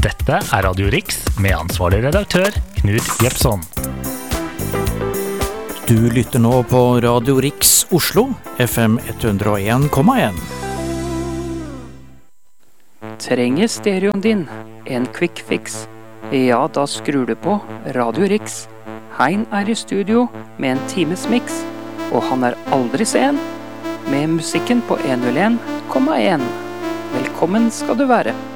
Dette Radio Riks med ansvarlig redaktør Knut Jepson. Du lytter nå på Radio Riks Oslo, FM 101,1. Trenger stereoen din en quick fix? Ja, da skrur du på Radio Riks. Hein I studio med en times mix, og han aldri sen, med musikken på 101,1. Velkommen skal du være.